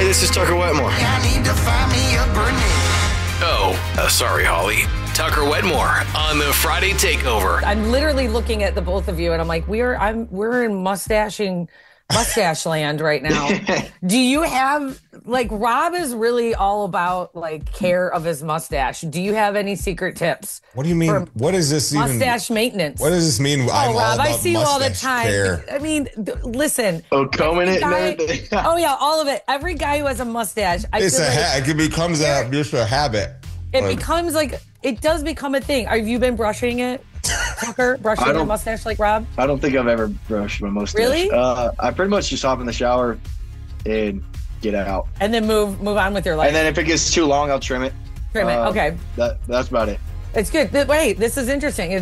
Hey, this is Tucker Wetmore. I need to find me a brunette. Sorry, Holly. Tucker Wetmore on the Friday Takeover. I'm literally looking at the both of you, and I'm like, we're in mustache land right now. Do you have, like, Rob is really all about, like, care of his mustache. Do you have any secret tips? What do you mean? What is this even? Mustache maintenance. What does this mean? Oh, Rob, I see you all the time. Care. I mean, listen. Oh, combing it and everything. Oh, yeah, all of it. Every guy who has a mustache. It becomes just a habit. It does become a thing. Have you been brushing it, Tucker? Brushing your mustache like Rob? I don't think I've ever brushed my mustache. Really? I pretty much just hop in the shower and get out. And then move on with your life. And then if it gets too long, I'll trim it. Trim it. Okay. That's about it. It's good. Wait, this is interesting.